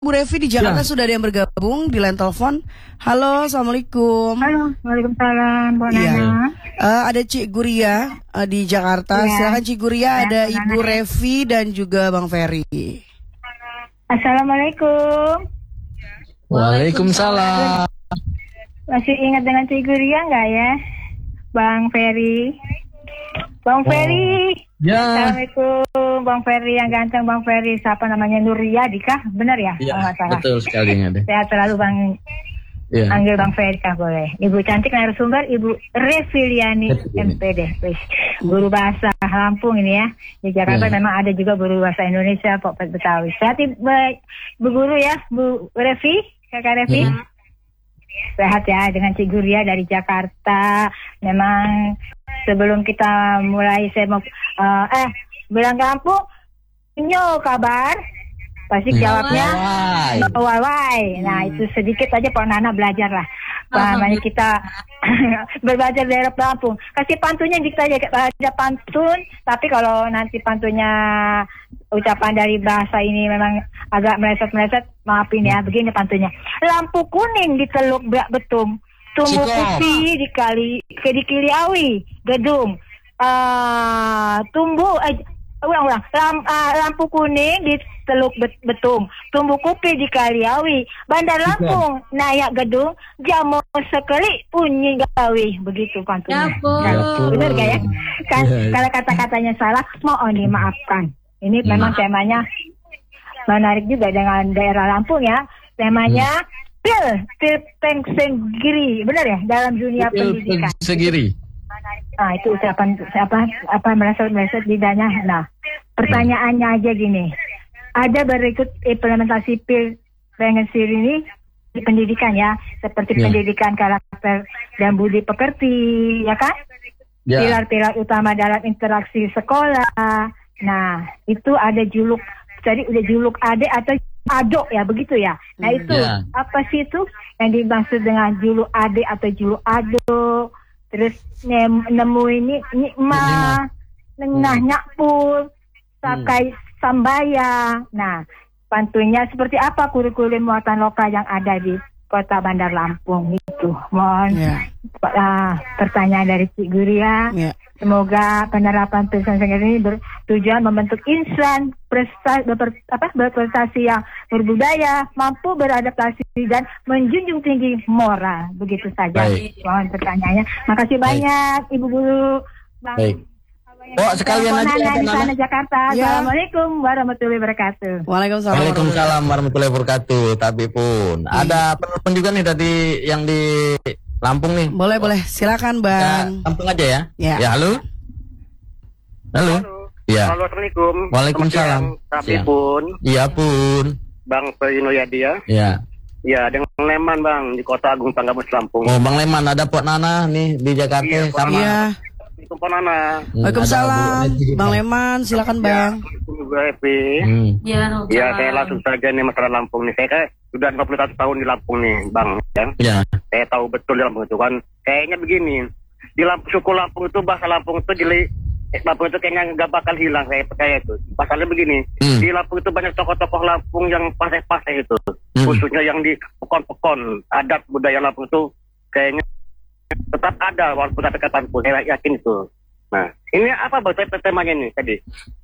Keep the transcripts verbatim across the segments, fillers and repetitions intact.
Bu Revi di Jakarta ya. Sudah ada yang bergabung di line telepon. Halo, assalamualaikum. Halo, waalaikumsalam, Bu Nana. Ya. Uh, ada Cik Guria uh, di Jakarta. Ya. Silakan Cik Guria. Ya, ada Bu Ibu Nana. Revi dan juga Bang Ferry. Assalamualaikum. Waalaikumsalam. Masih ingat dengan Cik Guria nggak ya, Bang Ferry? Bang oh. Ferry. Ya. Assalamualaikum, Bang Ferry yang ganteng, Bang Ferry. Siapa namanya, Nuryadi kah? Benar ya? Iya, oh, salah. Betul sekali. Sehat selalu, Bang. Ya. Panggil Bang Ferry kah boleh. Ibu cantik narasumber, Ibu Reviliani M P D. Wis. Guru bahasa Lampung ini ya. Di Jakarta ya. Memang ada juga guru bahasa Indonesia, Pok Betawi. Sehat Bu Guru ya, Bu Revi, Kakak Revi. Ya. Sehat ya, dengan Cik Guria dari Jakarta. Memang sebelum kita mulai saya mau uh, eh bilang kampung, nyo kabar? Pasti jawabnya wawai. Nah itu sedikit aja Pak Nana belajar lah. Namanya kita berbelajar dari Lampung. Kasih pantunnya dikit aja, ada pantun. Tapi kalau nanti pantunnya ucapan dari bahasa ini memang agak meleset-meleset, maafin ya. Begini pantunnya. Lampu kuning di Teluk Betung, tumbuh putih di kali ke di Kiliawi gedung. Uh, tumbuh eh, ulang-ulang Lam, uh, lampu kuning di Teluk Betung, tumbuh kopi di Kaliawi, Bandar Lampung naik gedung, jamu sekali bunyi gawi. Begitu pantunnya. Benar gak ya? Kan yeah. Kalau kata-katanya salah, mohon dimaafkan. Ini yeah. Memang temanya menarik juga dengan daerah Lampung ya. Temanya yeah. Pil, Pil Pengsegiri, benar ya, dalam dunia Pil pendidikan. Pengsegiri. Nah itu ucapan apa apa meleset-meleset lidahnya. Nah pertanyaannya aja gini, ada berikut implementasi Pil Pengsegiri ini di pendidikan ya, seperti yeah. pendidikan karakter dan budi pekerti, ya kan? Yeah. Pilar-pilar utama dalam interaksi sekolah. Nah itu ada juluk, jadi udah juluk ade atau ado ya, begitu ya. Nah itu yeah. apa sih itu yang dimaksud dengan juluk ade atau juluk ado? Terus nem, nemu ini nikma, nengah hmm. nyakpul, sakai hmm. sambaya. Nah, pantunnya seperti apa kurikulum muatan lokal yang ada di Kota Bandar Lampung itu. Mohon yeah. uh, pertanyaan dari Cik Guria. Yeah. Semoga penerapan Pil Pengsegiri ini bertujuan membentuk insan prestasi, ber, apa, berprestasi yang berbudaya, mampu beradaptasi dan menjunjung tinggi moral. Begitu saja. Baik. Mohon pertanyaannya. Makasih Baik. banyak Ibu Guru. Bang. Baik. Oh, sekalian aja ya, di sana Jakarta. Ya. Assalamualaikum warahmatullahi wabarakatuh. Waalaikumsalam. Waalaikumsalam warahmatullahi wabarakatuh. Tapi pun hmm. ada penelpon juga nih tadi yang di Lampung nih. Boleh, oh. boleh. Silakan, Bang. Ya, Lampung aja ya. Ya, ya halo. Halo. Halo. Ya. Halo, Assalamualaikum. Waalaikumsalam. Tapi pun. Iya pun. Bang Ferino ya dia. Ya. Ya, dengan Leman Bang di Kota Agung Tanggamus Lampung. Oh, Bang Leman, ada Pok Nana nih di Jakarta iya, sama. Iya. Itu Pok Nana. Waalaikumsalam. Bang Leman, silakan Bang. Ya, hmm. ya, ya saya langsung saja nih masalah Lampung nih. Saya kayak sudah lima puluh satu tahun di Lampung nih, Bang. Ya. Ya. Saya tahu betul di Lampung itu kan. Kayaknya begini. Di Lampung, suku Lampung itu, bahasa Lampung itu di Lampung itu kayaknya nggak bakal hilang, saya percaya itu. Pasalnya begini, hmm. di Lampung itu banyak tokoh-tokoh Lampung yang paseh-paseh itu. Hmm. Khususnya yang di pekon-pekon, adat budaya Lampung itu kayaknya tetap ada walaupun sampai kapanpun, saya yakin itu. Nah, ini apa Bang temanya ini tadi?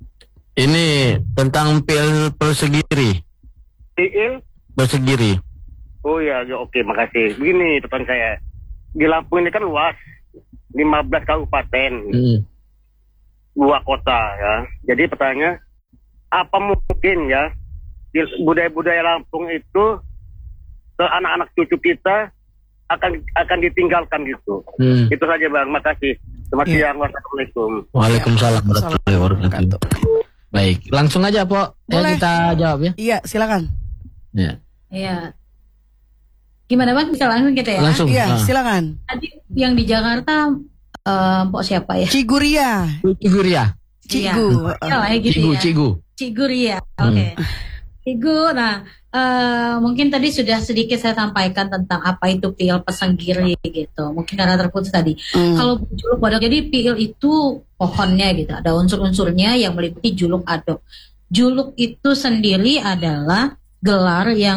Ini tentang Pil Persegiri. Pil Persegiri. Oh ya, ya oke, makasih. Begini teman saya, di Lampung ini kan luas, lima belas kabupaten, hmm. dua kota ya. Jadi pertanyaannya, apa mungkin ya budaya-budaya Lampung itu ke anak-anak cucu kita akan akan ditinggalkan gitu. Hmm. Itu saja Bang, makasih. Selamat ya. siang, wassalamualaikum. Waalaikumsalam warahmatullahi wabarakatuh. Baik, langsung aja Pok. Ya, kita jawab ya. Iya, silakan. Iya. Iya. Gimana Bang, bisa langsung kita ya? Langsung. Iya, nah. silakan. Tadi yang di Jakarta uh, Pok siapa ya? Ciguria. Ciguria. Cigu. Ya, ya, gitu Cigu, ya. Cigu. Ciguria. Oke. Okay. Hmm. Cigu. Nah, uh, mungkin tadi sudah sedikit saya sampaikan tentang apa itu Pil Pesenggiri gitu. Mungkin karena terputus tadi. Hmm. Kalau juluk adok, jadi pil itu pohonnya gitu. Ada unsur-unsurnya yang meliputi juluk adok. Juluk itu sendiri adalah gelar yang